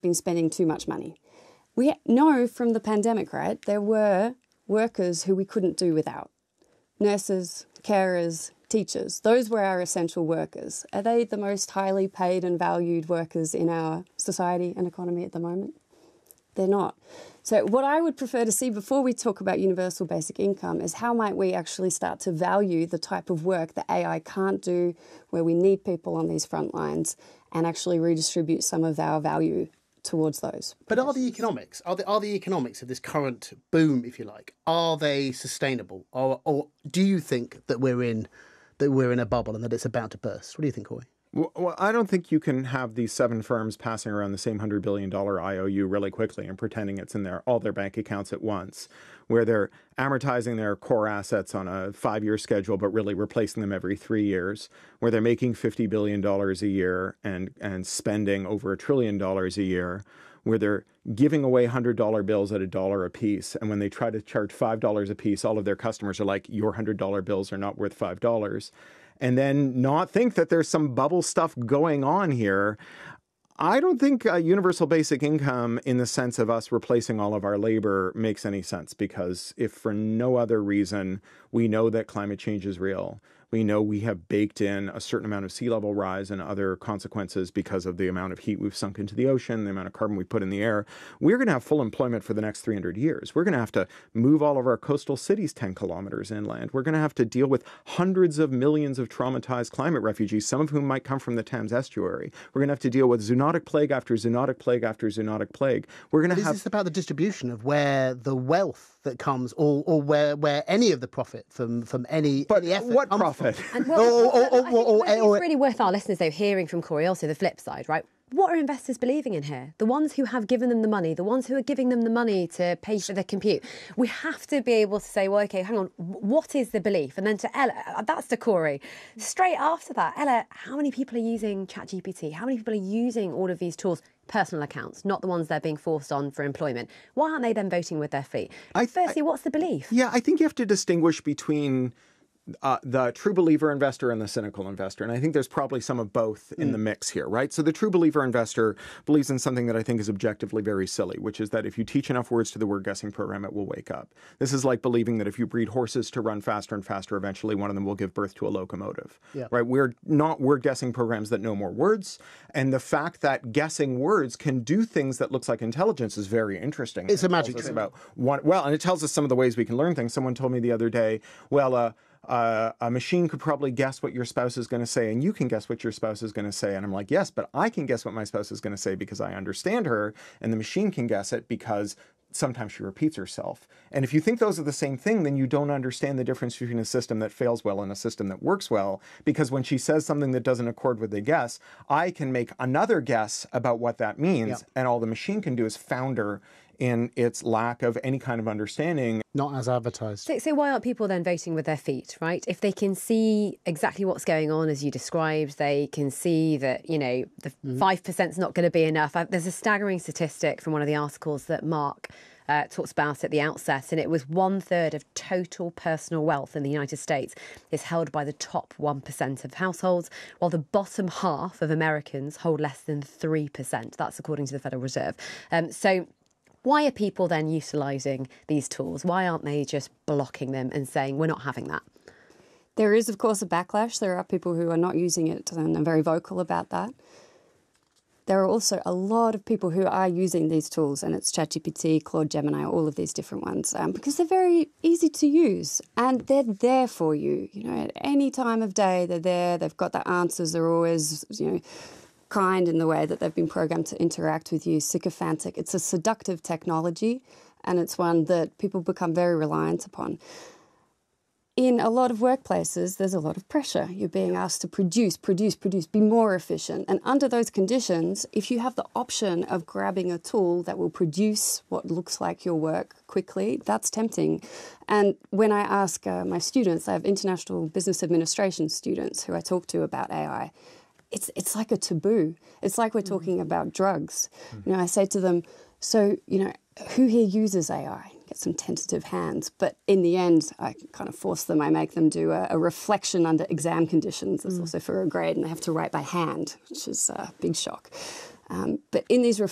been spending too much money. We know from the pandemic, right, there were workers who we couldn't do without. Nurses, carers, teachers, those were our essential workers. Are they the most highly paid and valued workers in our society and economy at the moment? They're not. So what I would prefer to see before we talk about universal basic income is how might we actually start to value the type of work that AI can't do, where we need people on these front lines, and actually redistribute some of our value towards those. But are the economics of this current boom, if you like, are they sustainable, or do you think that we're in a bubble and that it's about to burst? What do you think, Corey? Well, I don't think you can have these 7 firms passing around the same $100 billion IOU really quickly and pretending it's in all their bank accounts at once, where they're amortizing their core assets on a 5-year schedule, but really replacing them every 3 years, where they're making $50 billion a year and spending over $1 trillion a year, where they're giving away $100 bills at $1 a piece. And when they try to charge $5 a piece, all of their customers are like, your $100 bills are not worth $5. And then not think that there's some bubble stuff going on here. I don't think universal basic income in the sense of us replacing all of our labor makes any sense, because if for no other reason, we know that climate change is real. We know we have baked in a certain amount of sea level rise and other consequences because of the amount of heat we've sunk into the ocean, the amount of carbon we put in the air. We're going to have full employment for the next 300 years. We're going to have to move all of our coastal cities 10 kilometers inland. We're going to have to deal with hundreds of millions of traumatized climate refugees, some of whom might come from the Thames estuary. We're going to have to deal with zoonotic plague after zoonotic plague after zoonotic plague. We're going to have... Is this about the distribution of where the wealth that comes, or where any of the profit from any effort what comes profit? From? And I think it's really worth our listeners, though, hearing from Corey also the flip side, right? What are investors believing in here? The ones who have given them the money, the ones who are giving them the money to pay for the compute. We have to be able to say, well, OK, hang on, what is the belief? And then to Ella, that's to Corey. Straight after that, Ella, how many people are using ChatGPT? How many people are using all of these tools? Personal accounts, not the ones they're being forced on for employment. Why aren't they then voting with their feet? Firstly, what's the belief? Yeah, I think you have to distinguish between the true believer investor and the cynical investor. And I think there's probably some of both in the mix here, right? So the true believer investor believes in something that I think is objectively very silly, which is that if you teach enough words to the word guessing program, it will wake up. This is like believing that if you breed horses to run faster and faster, eventually one of them will give birth to a locomotive, right? We're not word guessing programs that know more words. And the fact that guessing words can do things that looks like intelligence is very interesting. It's a magic trick. And it tells us some of the ways we can learn things. Someone told me the other day, well, a machine could probably guess what your spouse is going to say, and you can guess what your spouse is going to say. And I'm like, yes, but I can guess what my spouse is going to say because I understand her, and the machine can guess it because sometimes she repeats herself. And if you think those are the same thing, then you don't understand the difference between a system that fails well and a system that works well. Because when she says something that doesn't accord with the guess, I can make another guess about what that means, and all the machine can do is founder in its lack of any kind of understanding. Not as advertised. So why aren't people then voting with their feet, right? If they can see exactly what's going on, as you described, they can see that, you know, the 5% is not going to be enough. There's a staggering statistic from one of the articles that Mark talks about at the outset, and it was 1/3 of total personal wealth in the United States is held by the top 1% of households, while the bottom half of Americans hold less than 3%. That's according to the Federal Reserve. So why are people then utilising these tools? Why aren't they just blocking them and saying, we're not having that? There is, of course, a backlash. There are people who are not using it and are very vocal about that. There are also a lot of people who are using these tools, and it's ChatGPT, Claude, Gemini, all of these different ones, because they're very easy to use and they're there for you. You know, at any time of day, they're there. They've got the answers. They're always, you know, kind in the way that they've been programmed to interact with you, sycophantic. It's a seductive technology, and it's one that people become very reliant upon. In a lot of workplaces, there's a lot of pressure. You're being asked to produce, be more efficient. And under those conditions, if you have the option of grabbing a tool that will produce what looks like your work quickly, that's tempting. And when I ask my students, I have international business administration students who I talk to about AI, it's like a taboo. It's like we're talking about drugs. You know, I say to them, so, you know, who here uses AI? Get some tentative hands. But in the end, I kind of force them. I make them do a reflection under exam conditions. It's also for a grade, and they have to write by hand, which is a big shock. But in these